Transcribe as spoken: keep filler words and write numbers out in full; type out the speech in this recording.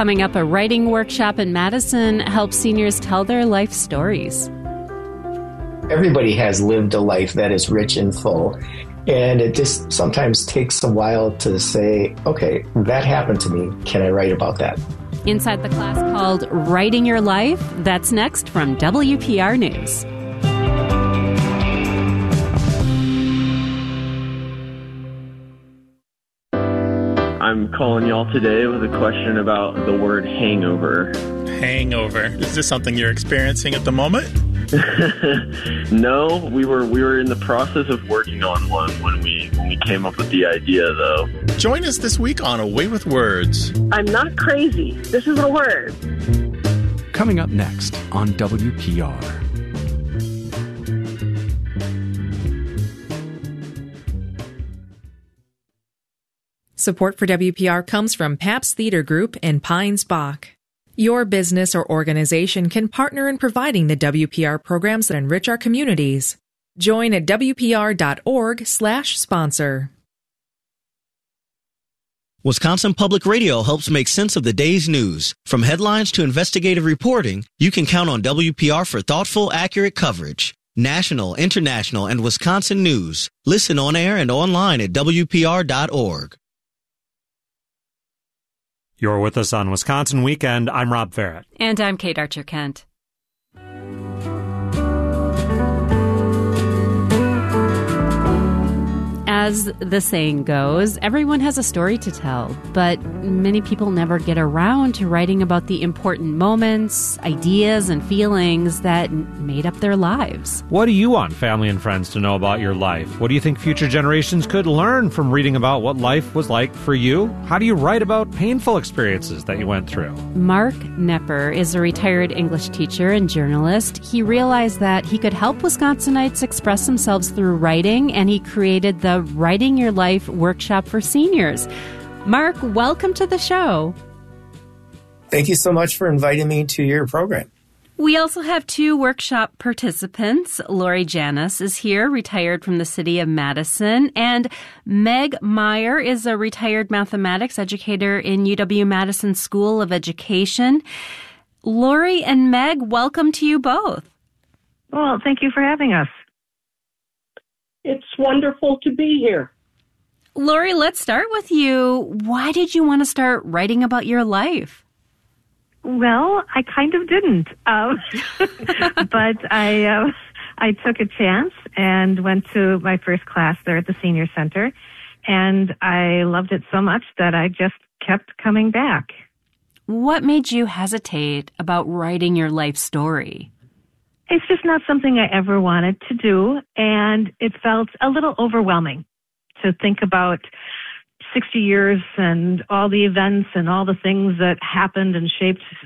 Coming up, a writing workshop in Madison helps seniors tell their life stories. Everybody has lived a life that is rich and full. And it just sometimes takes a while to say, okay, that happened to me. Can I write about that? Inside the class called Writing Your Life. That's next from W P R News. I'm calling y'all today with a question about the word hangover. Hangover. Is this something you're experiencing at the moment? No, we were we were in the process of working on one when we when we came up with the idea, though. Join us this week on A Way with Words. I'm not crazy. This is a word. Coming up next on W P R. Support for W P R comes from Pabst Theater Group and Pines Bach. Your business or organization can partner in providing the W P R programs that enrich our communities. Join at W P R dot org slash sponsor. Wisconsin Public Radio helps make sense of the day's news. From headlines to investigative reporting, you can count on W P R for thoughtful, accurate coverage. National, international, and Wisconsin news. Listen on air and online at W P R dot org. You're with us on Wisconsin Weekend. I'm Rob Farrett. And I'm Kate Archer-Kent. As the saying goes, everyone has a story to tell, but many people never get around to writing about the important moments, ideas, and feelings that made up their lives. What do you want family and friends to know about your life? What do you think future generations could learn from reading about what life was like for you? How do you write about painful experiences that you went through? Mark Knepper is a retired English teacher and journalist. He realized that he could help Wisconsinites express themselves through writing, and he created the Writing Your Life workshop for seniors. Mark, welcome to the show. Thank you so much for inviting me to your program. We also have two workshop participants. Lori Janis is here, retired from the city of Madison, and Meg Meyer is a retired mathematics educator in U W-Madison School of Education. Lori and Meg, welcome to you both. Well, thank you for having us. It's wonderful to be here. Lori, let's start with you. Why did you want to start writing about your life? Well, I kind of didn't, um, but I uh, I took a chance and went to my first class there at the Senior Center, and I loved it so much that I just kept coming back. What made you hesitate about writing your life story? It's just not something I ever wanted to do, and it felt a little overwhelming to think about sixty years and all the events and all the things that happened and shaped